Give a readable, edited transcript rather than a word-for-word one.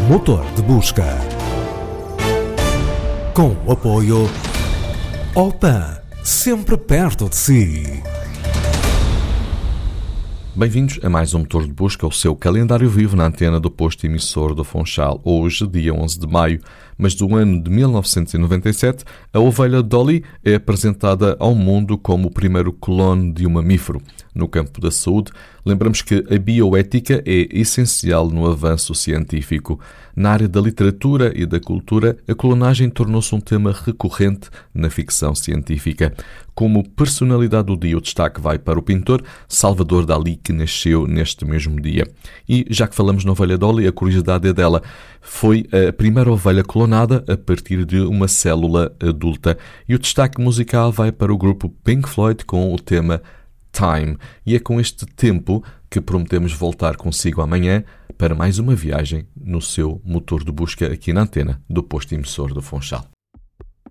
Motor de busca. Com o apoio OPAN, sempre perto de si. Bem-vindos a mais um Motor de Busca, o seu calendário vivo na antena do posto emissor do Funchal. Hoje, dia 11 de maio, mas do ano de 1997, a ovelha Dolly é apresentada ao mundo como o primeiro clone de um mamífero. No campo da saúde, lembramos que a bioética é essencial no avanço científico. Na área da literatura e da cultura, a clonagem tornou-se um tema recorrente na ficção científica. Como personalidade do dia, o destaque vai para o pintor Salvador Dalí, que nasceu neste mesmo dia. E, já que falamos na ovelha Dolly, a curiosidade é dela. Foi a primeira ovelha clonada a partir de uma célula adulta. E o destaque musical vai para o grupo Pink Floyd com o tema Time. E é com este tempo que prometemos voltar consigo amanhã para mais uma viagem no seu motor de busca aqui na antena do posto emissor do Funchal.